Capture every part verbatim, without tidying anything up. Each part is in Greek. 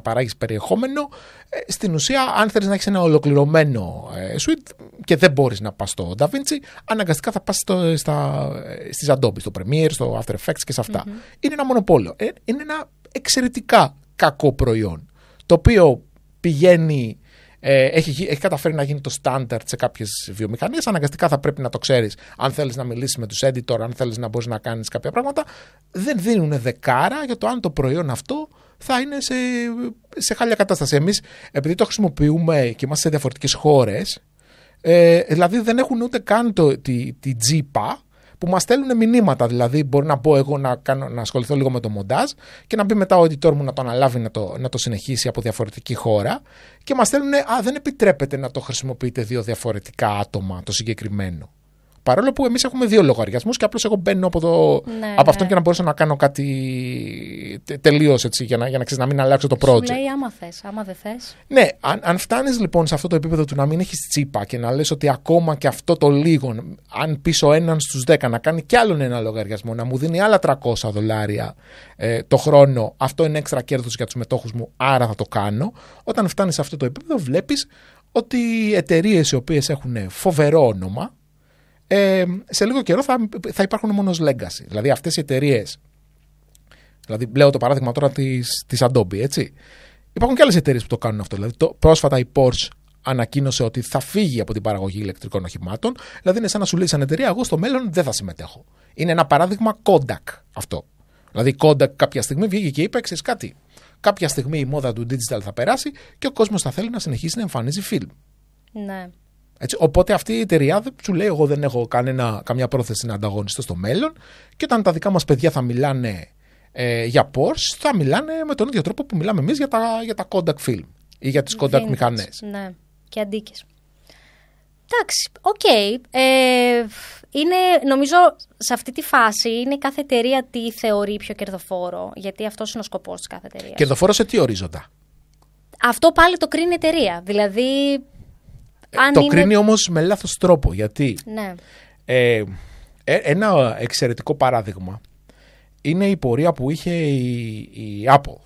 παράγεις περιεχόμενο, ε, στην ουσία, αν θέλεις να έχεις ένα ολοκληρωμένο ε, suite και δεν μπορείς να πας στο DaVinci, αναγκαστικά θα πας στο, στα, στις Adobe, στο Premiere, στο After Effects και σε αυτά. Mm-hmm. Είναι ένα μονοπόλιο. Ε, είναι ένα εξαιρετικά κακό προϊόν, το οποίο πηγαίνει. Ε, έχει, έχει καταφέρει να γίνει το standard σε κάποιες βιομηχανίες. Αναγκαστικά θα πρέπει να το ξέρεις αν θέλεις να μιλήσεις με τους editor, αν θέλεις να μπορείς να κάνεις κάποια πράγματα. Δεν δίνουν δεκάρα για το αν το προϊόν αυτό θα είναι σε, σε χάλια κατάσταση. Εμείς, επειδή το χρησιμοποιούμε και είμαστε σε διαφορετικές χώρες, ε, δηλαδή δεν έχουν ούτε καν το, τη, τη τζίπα που μας στέλνουν μηνύματα. Δηλαδή, μπορεί να πω εγώ να, κάνω, να ασχοληθώ λίγο με το μοντάζ και να μπει μετά ο editor μου να το αναλάβει να το, να το συνεχίσει από διαφορετική χώρα. Και μας στέλνουν, α, δεν επιτρέπεται να το χρησιμοποιείτε δύο διαφορετικά άτομα το συγκεκριμένο. Παρόλο που εμείς έχουμε δύο λογαριασμούς και απλώς εγώ μπαίνω από, το, ναι, από ναι. αυτόν και να μπορέσω να κάνω κάτι τε, τελείως έτσι, για να, για να, ξέρεις, να μην αλλάξω το project. Σου λέει άμα θες, άμα δεν θες. Ναι, αν, αν φτάνεις λοιπόν σε αυτό το επίπεδο του να μην έχεις τσίπα και να λες ότι ακόμα και αυτό το λίγο, αν πεις ο έναν στους δέκα να κάνει κι άλλον ένα λογαριασμό, να μου δίνει άλλα τριακόσια δολάρια ε, το χρόνο, αυτό είναι έξτρα κέρδος για τους μετόχους μου, άρα θα το κάνω. Όταν φτάνεις σε αυτό το επίπεδο, βλέπεις ότι οι εταιρείες οι οποίες έχουν φοβερό όνομα, Ε, σε λίγο καιρό θα, θα υπάρχουν μόνο ως legacy. Δηλαδή αυτές οι εταιρείες, δηλαδή λέω το παράδειγμα τώρα της, της Adobe, έτσι. Υπάρχουν και άλλες εταιρείες που το κάνουν αυτό. Δηλαδή το, πρόσφατα η Porsche ανακοίνωσε ότι θα φύγει από την παραγωγή ηλεκτρικών οχημάτων. Δηλαδή είναι σαν να σου λέει σαν εταιρεία, εγώ στο μέλλον δεν θα συμμετέχω. Είναι ένα παράδειγμα Kodak αυτό. Δηλαδή η Kodak κάποια στιγμή βγήκε και είπε, ξέρεις κάτι, κάποια στιγμή η μόδα του digital θα περάσει και ο κόσμος θα θέλει να συνεχίσει να εμφανίζει film. Ναι. Έτσι, οπότε αυτή η εταιρεία σου λέει: εγώ δεν έχω κανένα, καμιά πρόθεση να ανταγωνιστώ στο μέλλον. Και όταν τα δικά μας παιδιά θα μιλάνε ε, για Porsche, θα μιλάνε με τον ίδιο τρόπο που μιλάμε εμείς για τα, για τα Kodak film ή για τις Kodak Vintage, μηχανές. Ναι, και αντίκες. Εντάξει, οκ. Okay. Ε, είναι, νομίζω, σε αυτή τη φάση είναι κάθε εταιρεία τι θεωρεί πιο κερδοφόρο. Γιατί αυτός είναι ο σκοπός της κάθε εταιρείας. Κερδοφόρο σε τι ορίζοντα? Αυτό πάλι το κρίνει η εταιρεία. Δηλαδή. Ε, το είναι... κρίνει όμως με λάθος τρόπο. Γιατί ναι. ε, ε, ένα εξαιρετικό παράδειγμα είναι η πορεία που είχε η, η Apple.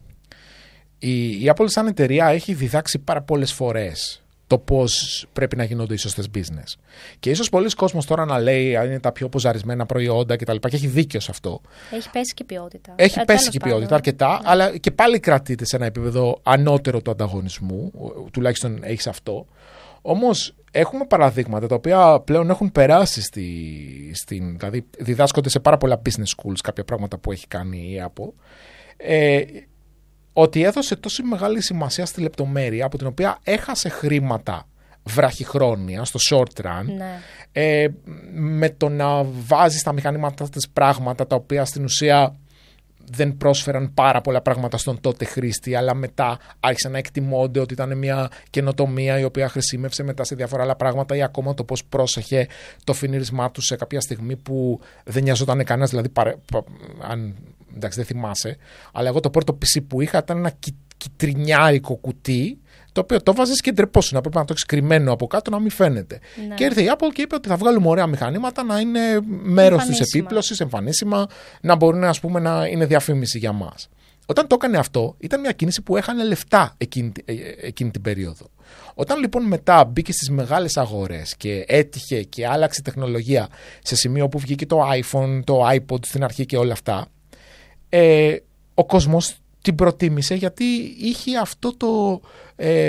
Η, η Apple σαν εταιρεία έχει διδάξει πάρα πολλές φορές το πώς πρέπει να γίνονται οι σωστές business. Και ίσως πολλοί κόσμος τώρα να λέει αν είναι τα πιο ποζαρισμένα προϊόντα κτλ. Και έχει δίκιο σε αυτό. Έχει πέσει και η ποιότητα. Έχει ε, πέσει και η ποιότητα πάνω. αρκετά, Ναι. αλλά και πάλι κρατείται σε ένα επίπεδο ανώτερο του ανταγωνισμού. Τουλάχιστον έχεις αυτό. Όμως έχουμε παραδείγματα τα οποία πλέον έχουν περάσει στη, στην, δηλαδή διδάσκονται σε πάρα πολλά business schools κάποια πράγματα που έχει κάνει η Apple, ε, ότι έδωσε τόσο μεγάλη σημασία στη λεπτομέρεια από την οποία έχασε χρήματα βραχυχρόνια στο short run, ναι. ε, με το να βάζει στα μηχανήματα της πράγματα τα οποία στην ουσία δεν πρόσφεραν πάρα πολλά πράγματα στον τότε χρήστη, αλλά μετά άρχισαν να εκτιμώνται ότι ήταν μια καινοτομία η οποία χρησιμεύσε μετά σε διάφορα άλλα πράγματα, ή ακόμα το πώς πρόσεχε το φινίρισμά του σε κάποια στιγμή που δεν νοιαζόταν κανένας. Δηλαδή, παρε, πα, αν, εντάξει, δεν θυμάσαι, αλλά εγώ το πρώτο πι σι που είχα ήταν ένα κι, κυτρινιάρικο κουτί, το οποίο το βάζεις και ντρεπόσου, να πρέπει να το έχεις κρυμμένο από κάτω να μην φαίνεται. Ναι. Και ήρθε η Apple και είπε ότι θα βγάλουμε ωραία μηχανήματα να είναι μέρος της επίπλωσης, εμφανίσιμα, να μπορούν, ας πούμε, να είναι διαφήμιση για μας. Όταν το έκανε αυτό, ήταν μια κίνηση που έχανε λεφτά εκείνη, εκείνη την περίοδο. Όταν λοιπόν μετά μπήκε στις μεγάλες αγορές και έτυχε και άλλαξε τεχνολογία σε σημείο που βγήκε το iPhone, το iPod στην αρχή και όλα αυτά, ε, ο κόσμος την προτίμησε γιατί είχε αυτό το, ε,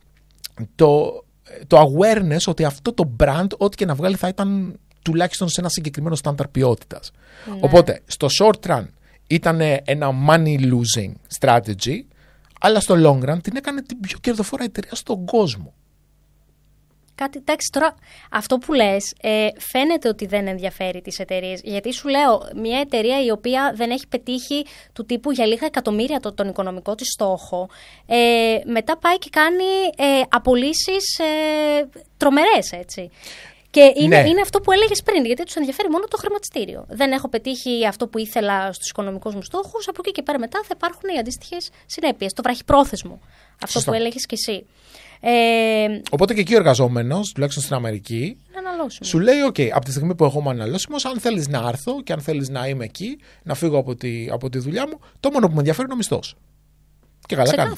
το, το awareness ότι αυτό το brand, ό,τι και να βγάλει, θα ήταν τουλάχιστον σε ένα συγκεκριμένο στάνταρ ποιότητας. Ναι. Οπότε, στο short run ήταν ένα money losing strategy, αλλά στο long run την έκανε την πιο κερδοφόρα εταιρεία στον κόσμο. Κάτι, εντάξει, τώρα αυτό που λες ε, φαίνεται ότι δεν ενδιαφέρει τις εταιρείες. Γιατί σου λέω, μια εταιρεία η οποία δεν έχει πετύχει του τύπου για λίγα εκατομμύρια το, τον οικονομικό της στόχο, ε, μετά πάει και κάνει ε, απολύσεις ε, τρομερές, έτσι. Και είναι, ναι. είναι αυτό που έλεγες πριν, γιατί τους ενδιαφέρει μόνο το χρηματιστήριο. Δεν έχω πετύχει αυτό που ήθελα στους οικονομικούς μου στόχους, από εκεί και πέρα μετά θα υπάρχουν οι αντίστοιχες συνέπειες. Το βραχυπρόθεσμο, αυτό Σωστό. Που έλεγες κι εσύ. Ε, Οπότε και εκεί ο εργαζόμενος, τουλάχιστον στην Αμερική, σου λέει: OK, από τη στιγμή που εγώ είμαι αναλώσιμος, αν θέλεις να έρθω και αν θέλεις να είμαι εκεί, να φύγω από τη, από τη δουλειά μου, το μόνο που με ενδιαφέρει είναι ο μισθός. Και καλά κάνει.